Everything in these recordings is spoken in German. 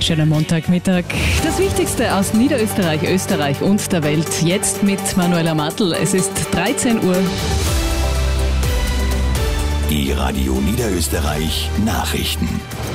wunderschönen Montagmittag. Das Wichtigste aus Niederösterreich, Österreich und der Welt. Jetzt mit Manuela Matl. Es ist 13 Uhr. Die Radio Niederösterreich Nachrichten.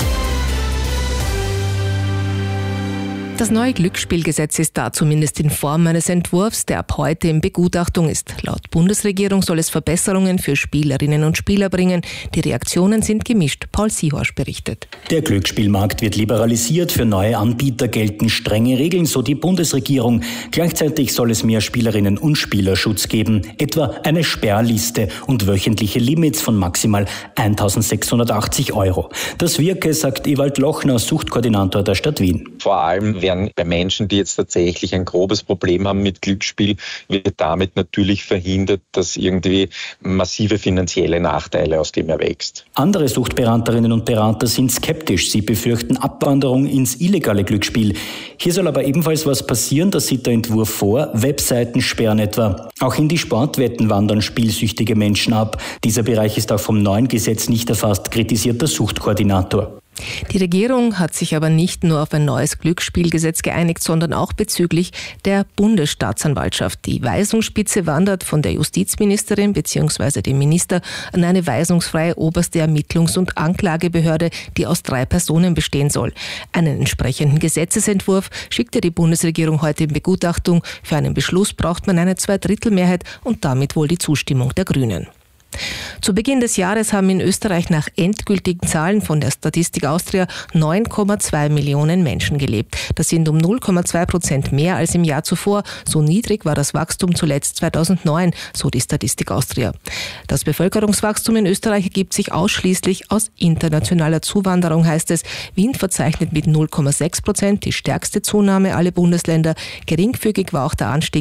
Das neue Glücksspielgesetz ist da zumindest in Form eines Entwurfs, der ab heute in Begutachtung ist. Laut Bundesregierung soll es Verbesserungen für Spielerinnen und Spieler bringen. Die Reaktionen sind gemischt. Paul Sihorsch berichtet. Der Glücksspielmarkt wird liberalisiert. Für neue Anbieter gelten strenge Regeln, so die Bundesregierung. Gleichzeitig soll es mehr Spielerinnen und Spielerschutz geben. Etwa eine Sperrliste und wöchentliche Limits von maximal 1.680 €. Das wirke, sagt Ewald Lochner, Suchtkoordinator der Stadt Wien. Vor allem werden bei Menschen, die jetzt tatsächlich ein grobes Problem haben mit Glücksspiel, wird damit natürlich verhindert, dass irgendwie massive finanzielle Nachteile aus dem erwächst. Andere Suchtberaterinnen und Berater sind skeptisch. Sie befürchten Abwanderung ins illegale Glücksspiel. Hier soll aber ebenfalls was passieren, das sieht der Entwurf vor. Webseiten sperren etwa. Auch in die Sportwetten wandern spielsüchtige Menschen ab. Dieser Bereich ist auch vom neuen Gesetz nicht erfasst, kritisiert der Suchtkoordinator. Die Regierung hat sich aber nicht nur auf ein neues Glücksspielgesetz geeinigt, sondern auch bezüglich der Bundesstaatsanwaltschaft. Die Weisungsspitze wandert von der Justizministerin bzw. dem Minister an eine weisungsfreie oberste Ermittlungs- und Anklagebehörde, die aus 3 Personen bestehen soll. Einen entsprechenden Gesetzesentwurf schickte die Bundesregierung heute in Begutachtung. Für einen Beschluss braucht man eine 2/3-Mehrheit und damit wohl die Zustimmung der Grünen. Zu Beginn des Jahres haben in Österreich nach endgültigen Zahlen von der Statistik Austria 9,2 Millionen Menschen gelebt. Das sind um 0,2% mehr als im Jahr zuvor. So niedrig war das Wachstum zuletzt 2009, so die Statistik Austria. Das Bevölkerungswachstum in Österreich ergibt sich ausschließlich aus internationaler Zuwanderung, heißt es. Wien verzeichnet mit 0,6% die stärkste Zunahme aller Bundesländer. Geringfügig war auch der Anstieg